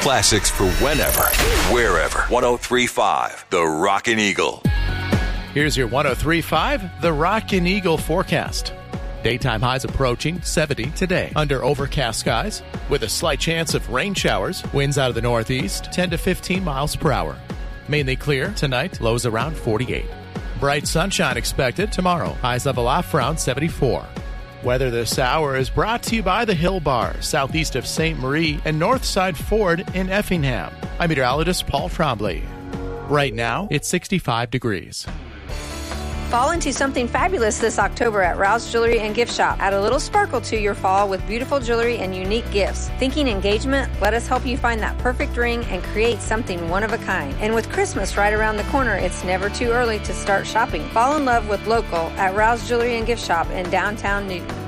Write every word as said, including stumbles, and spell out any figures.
Classics for whenever, wherever. one oh three point five, The Rockin' Eagle. Here's your one oh three point five, The Rockin' Eagle forecast. Daytime highs approaching seventy today under overcast skies with a slight chance of rain showers. Winds out of the northeast, ten to fifteen miles per hour. Mainly clear tonight, lows around forty-eight. Bright sunshine expected tomorrow. Highs level off around seventy-four. Weather this hour is brought to you by the Hill Bar, southeast of Saint Marie and Northside Ford in Effingham. I'm meteorologist Paul Trombley. Right now, it's sixty-five degrees. Fall into something fabulous this October at Rouse Jewelry and Gift Shop. Add a little sparkle to your fall with beautiful jewelry and unique gifts. Thinking engagement? Let us help you find that perfect ring and create something one of a kind. And with Christmas right around the corner, it's never too early to start shopping. Fall in love with local at Rouse Jewelry and Gift Shop in downtown Newton.